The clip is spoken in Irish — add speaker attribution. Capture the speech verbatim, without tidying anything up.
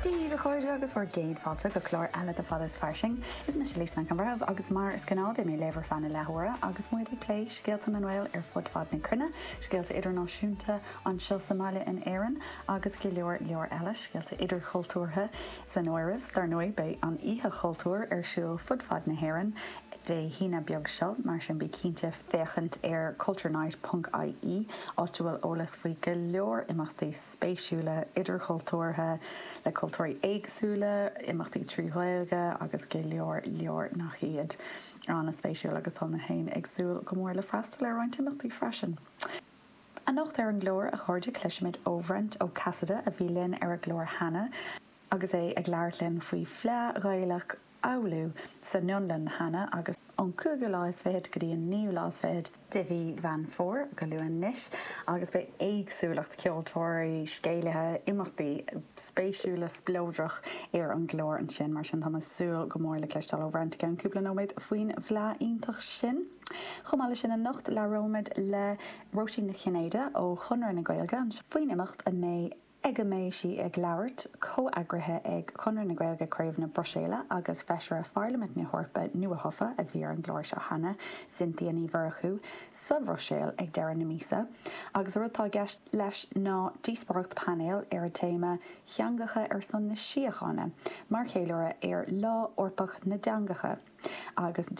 Speaker 1: Dí go choirde agus bhar géad fáilte go chlór eile de fadas farsing, is me se lís na cambrah agus mar is gná bhí mé lever fanna lethúra agus muid ag play scialtan an bhfuil ar fud fad na crunne, scialta idirnáisiúnta an seo Somália in Éireann agus go leor leor eile scialta idir chultúrtha san áirimh dar nui be an ihe chultúr ar siúl fud fad na hÉireann de hína beag seo mar sin bí cínte féchant ar culturenight dot I E áitiúil ólas faoi go leor imachtaí spéisiúla idir chultúrtha le cultúirí éagsúla imachtaí tríghilge agus go leor leor nach iad an na spéisiúla agus tá na hain agsúil go mór le freistal ar roiint imachtaí freisin. A nacht ar an glór a chuirde cluisiid óhrant ó Casada a bhí linn ar a glór Hannah agus é ag leirlinn faoi phleá ghailech áú sa nionlan Hannah agus an cúga lás féid go dtí an níú lás féid de bhí van fór go luúan níis agus be éagsúlacht ceoltóirí scéalathe imachtaí spéisiúla splódrach ar an glór an sin mar sin thamasúil go mór le cléistal óhrant gan cúpla nóméid faoin bhleá ionintach sin. Chomáile sin a nocht le róid le Róisín na Chinnéide ó chunir na Gaeilge an faoin imacht a mé Ega mé si ag leabhart có-agrathe ag Conradh na Gaeilge craobh na Brocéile agus feisir a Parliament na Horpa nua hofa a bhí ar an glóir seo Hannah Cynthia ní Bhurchu sa Brocéil ag deireadh na mísa agus ruatá gceist leis ná díosparcht panel ar a téma Theangacha ar son na Síochána mar chéileire ar lá orpach na Deangacha agus